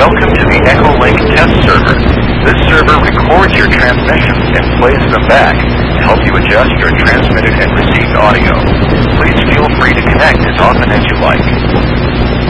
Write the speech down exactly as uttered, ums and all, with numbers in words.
Welcome to the Echolink test server. This server records your transmissions and plays them back to help you adjust your transmitted and received audio. Please feel free to connect as often as you like.